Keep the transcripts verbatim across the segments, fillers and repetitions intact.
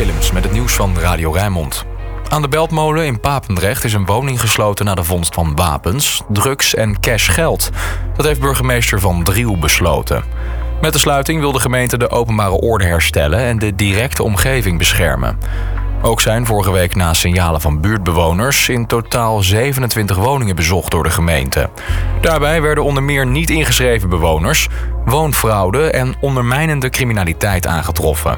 Willems met het nieuws van Radio Rijnmond. Aan de Beltmolen in Papendrecht is een woning gesloten na de vondst van wapens, drugs en cashgeld. Dat heeft burgemeester Van Driel besloten. Met de sluiting wil de gemeente de openbare orde herstellen en de directe omgeving beschermen. Ook zijn vorige week na signalen van buurtbewoners in totaal zevenentwintig woningen bezocht door de gemeente. Daarbij werden onder meer niet ingeschreven bewoners, woonfraude en ondermijnende criminaliteit aangetroffen.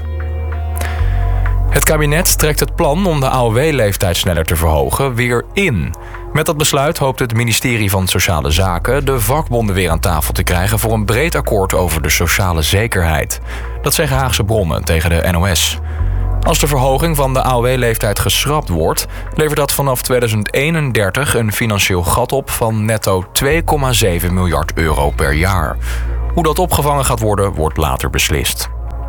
Het kabinet trekt het plan om de A O W-leeftijd sneller te verhogen weer in. Met dat besluit hoopt het ministerie van Sociale Zaken de vakbonden weer aan tafel te krijgen voor een breed akkoord over de sociale zekerheid. Dat zeggen Haagse bronnen tegen de N O S. Als de verhoging van de A O W-leeftijd geschrapt wordt, levert dat vanaf tweeduizend eenendertig een financieel gat op van netto twee komma zeven miljard euro per jaar. Hoe dat opgevangen gaat worden, wordt later beslist.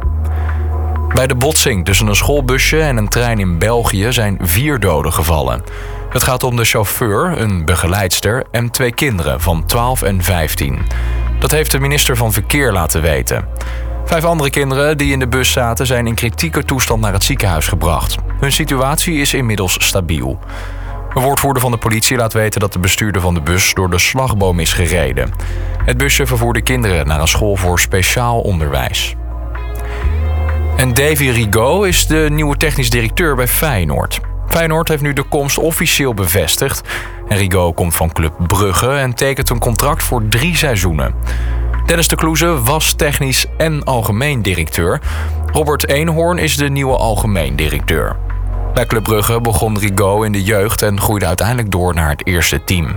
Bij de botsing tussen een schoolbusje en een trein in België zijn vier doden gevallen. Het gaat om de chauffeur, een begeleidster en twee kinderen van twaalf en vijftien. Dat heeft de minister van Verkeer laten weten. Vijf andere kinderen die in de bus zaten zijn in kritieke toestand naar het ziekenhuis gebracht. Hun situatie is inmiddels stabiel. Een woordvoerder van de politie laat weten dat de bestuurder van de bus door de slagboom is gereden. Het busje vervoerde kinderen naar een school voor speciaal onderwijs. En Davy Rigaud is de nieuwe technisch directeur bij Feyenoord. Feyenoord heeft nu de komst officieel bevestigd. En Rigaud komt van Club Brugge en tekent een contract voor drie seizoenen. Dennis de Kloeze was technisch en algemeen directeur. Robert Eenhoorn is de nieuwe algemeen directeur. Bij Club Brugge begon Rigaud in de jeugd en groeide uiteindelijk door naar het eerste team.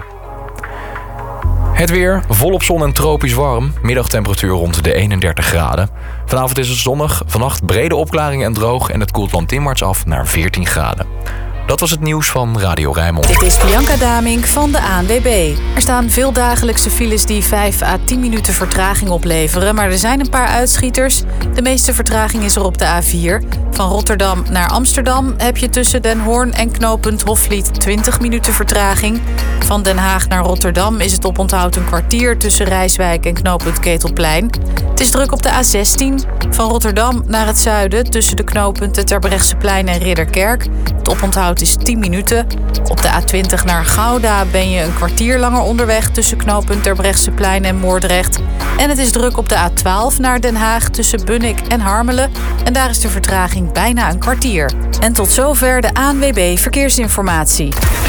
Het weer, volop zon en tropisch warm. Middagtemperatuur rond de eenendertig graden. Vanavond is het zonnig, vannacht brede opklaringen en droog en het koelt landinwaarts af naar veertien graden. Dat was het nieuws van Radio Rijnmond. Dit is Bianca Damink van de A N W B. Er staan veel dagelijkse files die vijf à tien minuten vertraging opleveren, maar er zijn een paar uitschieters. De meeste vertraging is er op de A vier. Van Rotterdam naar Amsterdam heb je tussen Den Hoorn en knooppunt Hofvliet twintig minuten vertraging. Van Den Haag naar Rotterdam is het oponthoud een kwartier tussen Rijswijk en knooppunt Ketelplein. Het is druk op de A zestien. Van Rotterdam naar het zuiden tussen de knooppunten Terbrechtseplein en Ridderkerk. Het oponthoud is tien minuten. Op de A twintig naar Gouda ben je een kwartier langer onderweg tussen knooppunt Terbrechtseplein en Moordrecht. En het is druk op de A twaalf naar Den Haag tussen Bunnik en Harmelen. En daar is de vertraging bijna een kwartier. En tot zover de A N W B Verkeersinformatie.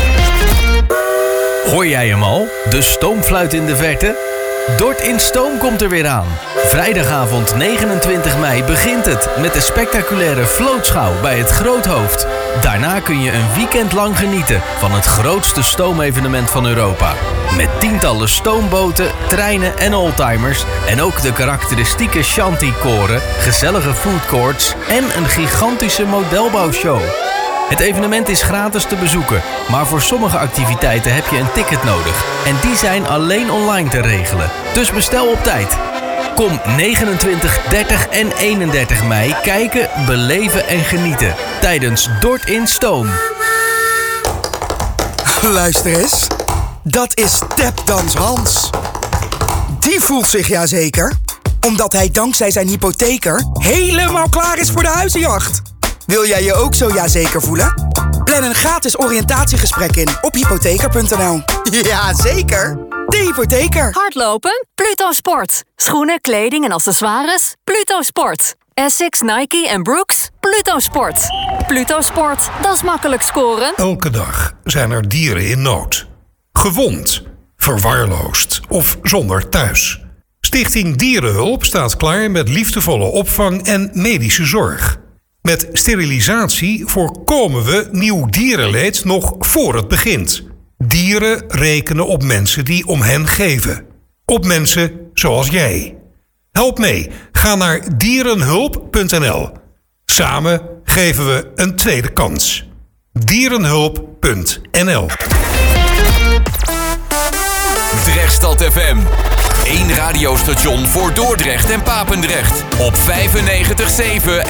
Hoor jij hem al? De stoomfluit in de verte? Dort in Stoom komt er weer aan. Vrijdagavond negenentwintig mei begint het met de spectaculaire vlootschouw bij het Groothoofd. Daarna kun je een weekend lang genieten van het grootste stoomevenement van Europa. Met tientallen stoomboten, treinen en oldtimers en ook de karakteristieke shanty-koren, gezellige foodcourts en een gigantische modelbouwshow. Het evenement is gratis te bezoeken, maar voor sommige activiteiten heb je een ticket nodig. En die zijn alleen online te regelen. Dus bestel op tijd. Kom negenentwintig, dertig en eenendertig mei kijken, beleven en genieten tijdens Dort in Stoom. Luister eens, dat is Tapdans Hans. Die voelt zich ja zeker, omdat hij dankzij zijn hypotheker helemaal klaar is voor de huizenjacht. Wil jij je ook zo ja zeker voelen? Plan een gratis oriëntatiegesprek in op hypotheker punt n l. Ja, zeker. De hypotheker. Hardlopen? Pluto Sport. Schoenen, kleding en accessoires? Pluto Sport. Essex, Nike en Brooks? Pluto Sport. Pluto Sport, dat is makkelijk scoren. Elke dag zijn er dieren in nood. Gewond, verwaarloosd of zonder thuis. Stichting Dierenhulp staat klaar met liefdevolle opvang en medische zorg. Met sterilisatie voorkomen we nieuw dierenleed nog voor het begint. Dieren rekenen op mensen die om hen geven. Op mensen zoals jij. Help mee. Ga naar dierenhulp punt n l. Samen geven we een tweede kans. dierenhulp punt n l. Drechtstad F M. Eén radiostation voor Dordrecht en Papendrecht. Op vijfennegentig komma zeven